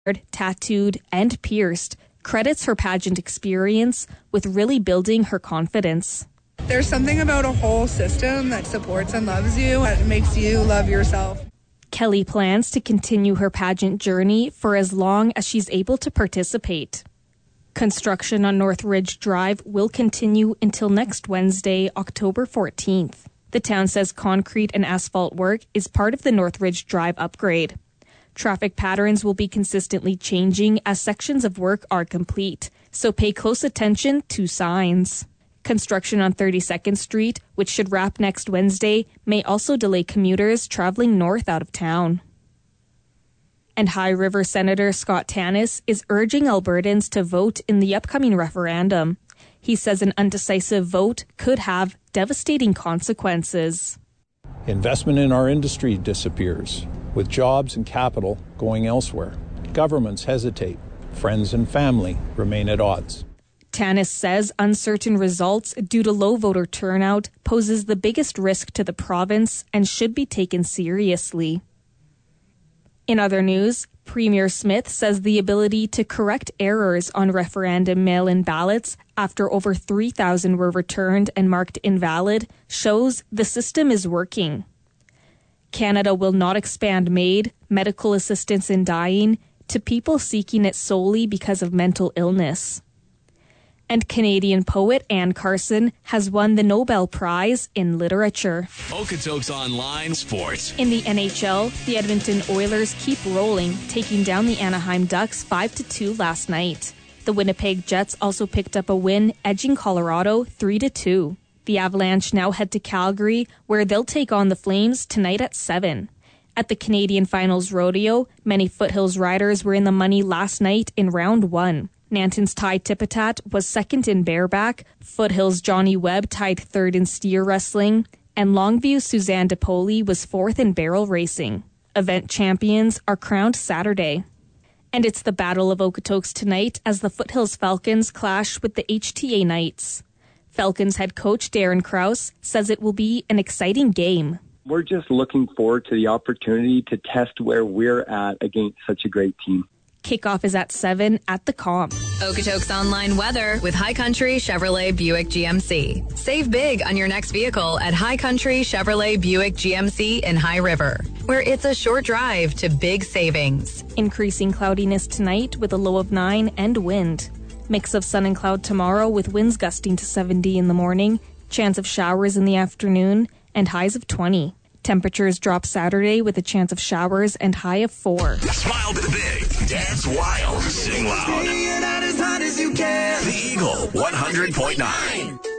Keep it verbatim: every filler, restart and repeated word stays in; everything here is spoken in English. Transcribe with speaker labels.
Speaker 1: tattooed, and pierced, credits her pageant experience with really building her confidence.
Speaker 2: There's something about a whole system that supports and loves you that makes you love yourself.
Speaker 1: Kelly plans to continue her pageant journey for as long as she's able to participate. Construction on Northridge Drive will continue until next Wednesday, October fourteenth. The town says concrete and asphalt work is part of the Northridge Drive upgrade. Traffic patterns will be consistently changing as sections of work are complete, so pay close attention to signs. Construction on thirty-second Street, which should wrap next Wednesday, may also delay commuters traveling north out of town. And High River Senator Scott Tannis is urging Albertans to vote in the upcoming referendum. He says an undecisive vote could have devastating consequences.
Speaker 3: Investment in our industry disappears, with jobs and capital going elsewhere. Governments hesitate. Friends and family remain at odds.
Speaker 1: Tannis says uncertain results due to low voter turnout poses the biggest risk to the province and should be taken seriously. In other news, Premier Smith says the ability to correct errors on referendum mail-in ballots after over three thousand were returned and marked invalid shows the system is working. Canada will not expand MAID, medical assistance in dying, to people seeking it solely because of mental illness. And Canadian poet Anne Carson has won the Nobel Prize in Literature.
Speaker 4: Okotoks Online Sports.
Speaker 1: In the N H L, the Edmonton Oilers keep rolling, taking down the Anaheim Ducks five to two last night. The Winnipeg Jets also picked up a win, edging Colorado three to two. The Avalanche now head to Calgary, where they'll take on the Flames tonight at seven. At the Canadian Finals Rodeo, many Foothills riders were in the money last night in round one. Nanton's Ty Tipitat was second in bareback, Foothills' Johnny Webb tied third in steer wrestling, and Longview's Suzanne DePoli was fourth in barrel racing. Event champions are crowned Saturday. And it's the Battle of Okotoks tonight as the Foothills Falcons clash with the H T A Knights. Falcons head coach Darren Krause says it will be an exciting game.
Speaker 5: We're just looking forward to the opportunity to test where we're at against such a great team.
Speaker 1: Kickoff is at seven at the Comp.
Speaker 6: Okotoks Online weather with High Country Chevrolet Buick G M C. Save big on your next vehicle at High Country Chevrolet Buick G M C in High River, where it's a short drive to big savings.
Speaker 1: Increasing cloudiness tonight with a low of nine and wind. Mix of sun and cloud tomorrow with winds gusting to seventy in the morning, chance of showers in the afternoon, and highs of twenty. Temperatures drop Saturday with a chance of showers and high of four.
Speaker 4: Smile big, dance wild, sing loud. The Eagle one hundred point nine.